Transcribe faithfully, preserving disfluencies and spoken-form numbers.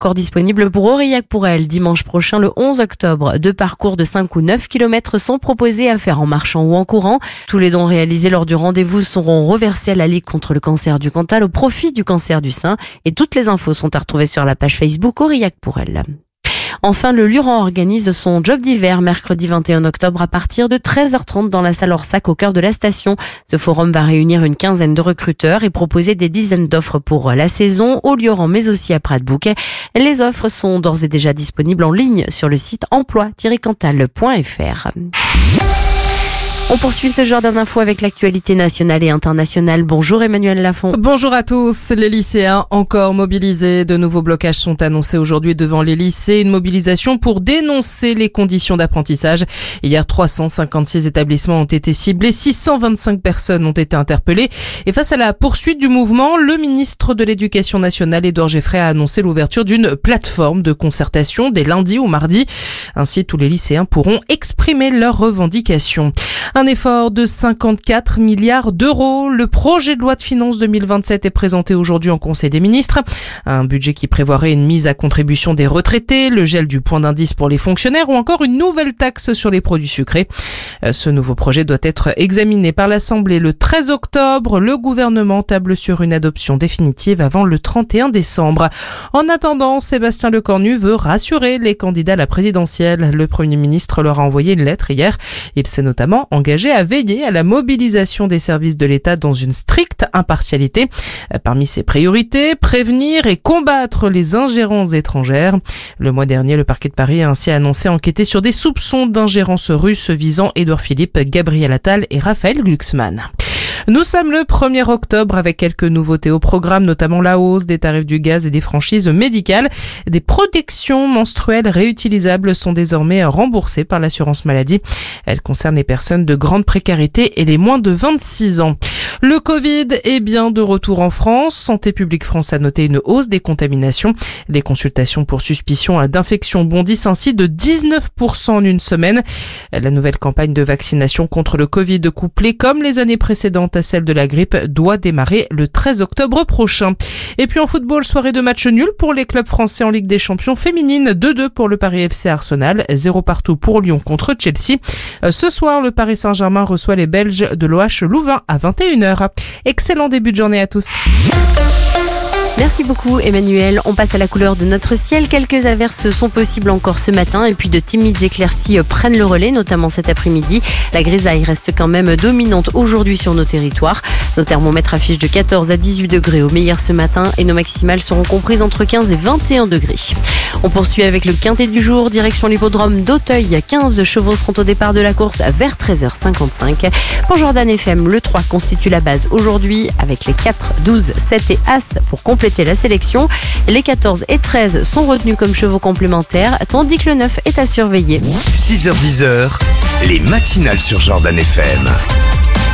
encore disponible pour Aurillac-pour-Elle dimanche prochain, le onze octobre. Deux parcours de cinq ou neuf kilomètres sont proposés à faire en marchant ou en courant. Tous les dons réalisés lors du rendez-vous seront reversés à la Ligue contre le cancer du Cantal au profit du cancer du sein. Et toutes les infos sont à retrouver sur la page Facebook Aurillac-pour-Elle. Enfin, le Luran organise son job d'hiver mercredi vingt et un octobre à partir de treize heures trente dans la salle Orsac au cœur de la station. Ce forum va réunir une quinzaine de recruteurs et proposer des dizaines d'offres pour la saison au Luran mais aussi à Prat-Bouquet. Les offres sont d'ores et déjà disponibles en ligne sur le site emploi tiret cantal point f r. On poursuit ce genre d'infos avec l'actualité nationale et internationale. Bonjour Emmanuel Lafont. Bonjour à tous. Les lycéens encore mobilisés. De nouveaux blocages sont annoncés aujourd'hui devant les lycées. Une mobilisation pour dénoncer les conditions d'apprentissage. Hier, trois cent cinquante-six établissements ont été ciblés. six cent vingt-cinq personnes ont été interpellées. Et face à la poursuite du mouvement, le ministre de l'Éducation nationale, Édouard Geoffray, a annoncé l'ouverture d'une plateforme de concertation dès lundi ou mardi. Ainsi, tous les lycéens pourront exprimer leurs revendications. Un effort de cinquante-quatre milliards d'euros. Le projet de loi de finances deux mille vingt-sept est présenté aujourd'hui en Conseil des ministres. Un budget qui prévoirait une mise à contribution des retraités, le gel du point d'indice pour les fonctionnaires ou encore une nouvelle taxe sur les produits sucrés. Ce nouveau projet doit être examiné par l'Assemblée le treize octobre. Le gouvernement table sur une adoption définitive avant le trente et un décembre. En attendant, Sébastien Lecornu veut rassurer les candidats à la présidentielle. Le Premier ministre leur a envoyé une lettre hier. Il s'est notamment engagé à veiller à la mobilisation des services de l'État dans une stricte impartialité. Parmi ses priorités, prévenir et combattre les ingérences étrangères. Le mois dernier, le parquet de Paris a ainsi annoncé enquêter sur des soupçons d'ingérence russe visant Édouard Philippe, Gabriel Attal et Raphaël Glucksmann. Nous sommes le premier octobre avec quelques nouveautés au programme, notamment la hausse des tarifs du gaz et des franchises médicales. Des protections menstruelles réutilisables sont désormais remboursées par l'assurance maladie. Elles concernent les personnes de grande précarité et les moins de vingt-six ans. Le Covid est bien de retour en France. Santé publique France a noté une hausse des contaminations. Les consultations pour suspicion d'infection bondissent ainsi de dix-neuf pour cent en une semaine. La nouvelle campagne de vaccination contre le Covid couplée comme les années précédentes à celle de la grippe doit démarrer le treize octobre prochain. Et puis en football, soirée de match nul pour les clubs français en Ligue des Champions féminine. deux deux pour le Paris F C Arsenal, zéro partout pour Lyon contre Chelsea. Ce soir, le Paris Saint-Germain reçoit les Belges de l'O H Louvain à vingt et une heures. Excellent début de journée à tous. Merci beaucoup Emmanuel. On passe à la couleur de notre ciel. Quelques averses sont possibles encore ce matin et puis de timides éclaircies prennent le relais, notamment cet après-midi. La grisaille reste quand même dominante aujourd'hui sur nos territoires. Nos thermomètres affichent de quatorze à dix-huit degrés au meilleur ce matin et nos maximales seront comprises entre quinze et vingt et un degrés. On poursuit avec le quintet du jour, direction l'hippodrome d'Auteuil. quinze chevaux seront au départ de la course vers treize heures cinquante-cinq. Pour Jordan F M, le trois constitue la base aujourd'hui avec les quatre, douze, sept et As pour compléter la sélection. Les quatorze et treize sont retenus comme chevaux complémentaires, tandis que le neuf est à surveiller. six heures dix, les matinales sur Jordan F M.